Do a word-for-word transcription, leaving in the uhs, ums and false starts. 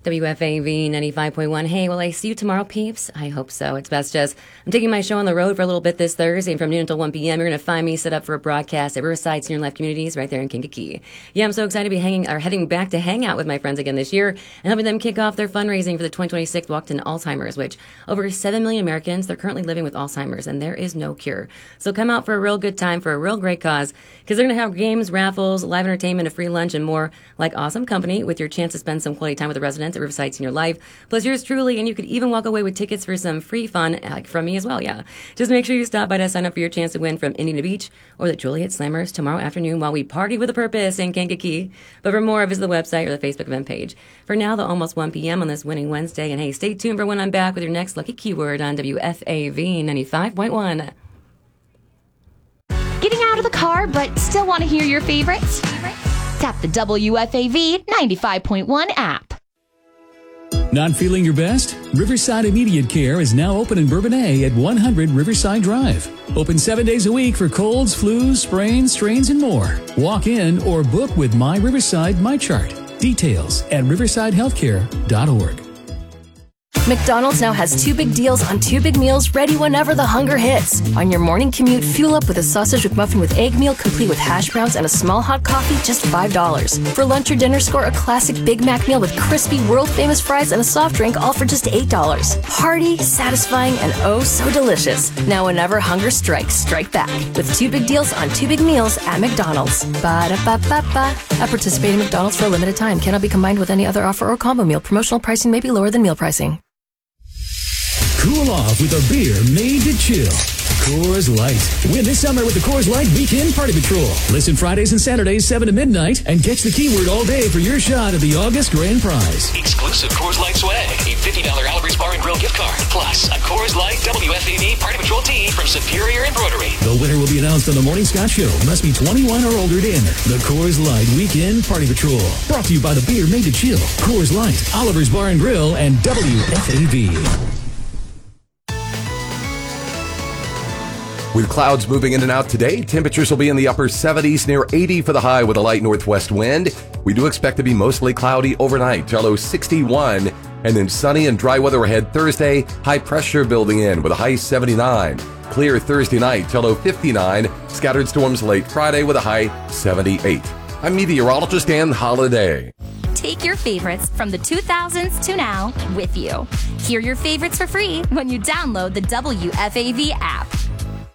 W F A V ninety-five point one. Hey, will I see you tomorrow, peeps? I hope so. It's best just, I'm taking my show on the road for a little bit this Thursday from noon until one p.m. You're going to find me set up for a broadcast at Riverside Senior Life Communities right there in Kankakee. Yeah, I'm so excited to be hanging or heading back to hang out with my friends again this year and helping them kick off their fundraising for the twenty twenty-six Walk to Alzheimer's, which over seven million Americans, they're currently living with Alzheimer's, and there is no cure. So come out for a real good time for a real great cause, because they're going to have games, raffles, live entertainment, a free lunch, and more, like awesome company with your chance to spend some quality time with the residents at Riverside Senior Life, plus yours truly, and you could even walk away with tickets for some free fun, like from me as well, yeah. Just make sure you stop by to sign up for your chance to win from Indiana Beach or the Juliet Slammers tomorrow afternoon while we party with a purpose in Kankakee. But for more, visit the website or the Facebook event page. For now, the almost one p.m. on this winning Wednesday, and hey, stay tuned for when I'm back with your next lucky keyword on W F A V ninety-five point one. Getting out of the car but still want to hear your favorites? Tap the W F A V ninety-five point one app. Not feeling your best? Riverside Immediate Care is now open in Bourbonnais at one hundred Riverside Drive. Open seven days a week for colds, flus, sprains, strains, and more. Walk in or book with My Riverside MyChart. Details at riverside healthcare dot org. McDonald's now has two big deals on two big meals ready whenever the hunger hits. On your morning commute, fuel up with a sausage McMuffin with egg meal complete with hash browns and a small hot coffee, just five dollars. For lunch or dinner, score a classic Big Mac meal with crispy, world-famous fries and a soft drink, all for just eight dollars. Hearty, satisfying, and oh so delicious. Now whenever hunger strikes, strike back with two big deals on two big meals at McDonald's. Ba-da-ba-ba-ba. At participating McDonald's for a limited time. Cannot be combined with any other offer or combo meal. Promotional pricing may be lower than meal pricing. Cool off with a beer made to chill. Coors Light. Win this summer with the Coors Light Weekend Party Patrol. Listen Fridays and Saturdays, seven to midnight, and catch the keyword all day for your shot at the August grand prize. Exclusive Coors Light swag. A fifty dollars Albert's Bar and Grill gift card. Plus, a Coors Light W F A V Party Patrol tee from Superior Embroidery. The winner will be announced on the Morning Scott Show. Must be twenty-one or older to enter. The Coors Light Weekend Party Patrol. Brought to you by the beer made to chill. Coors Light, Oliver's Bar and Grill, and W F A V. With clouds moving in and out today, temperatures will be in the upper seventies, near eighty for the high with a light northwest wind. We do expect to be mostly cloudy overnight, to a low sixty-one, and then sunny and dry weather ahead Thursday, high pressure building in with a high seventy-nine. Clear Thursday night, to a low fifty-nine, scattered storms late Friday with a high seventy-eight. I'm meteorologist Dan Holiday. Take your favorites from the two thousands to now with you. Hear your favorites for free when you download the W F A V app.